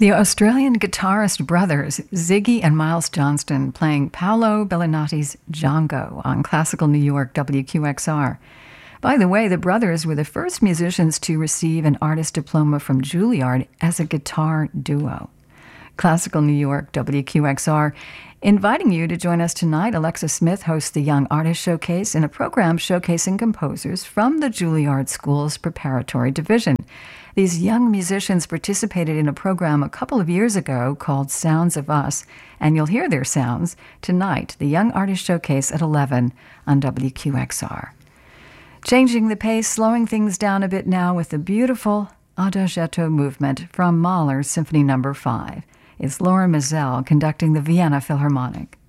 The Australian guitarist brothers Ziggy and Miles Johnston playing Paolo Bellinati's Django on Classical New York WQXR. By the way, the brothers were the first musicians to receive an artist diploma from Juilliard as a guitar duo. Classical New York WQXR inviting you to join us tonight. Alexa Smith hosts the Young Artist Showcase in a program showcasing composers from the Juilliard School's preparatory division. These young musicians participated in a program a couple of years ago called Sounds of Us, and you'll hear their sounds tonight, the Young Artist Showcase at 11 on WQXR. Changing the pace, slowing things down a bit now with the beautiful Adagietto movement from Mahler's Symphony No. 5. It's Laura Mizell conducting the Vienna Philharmonic.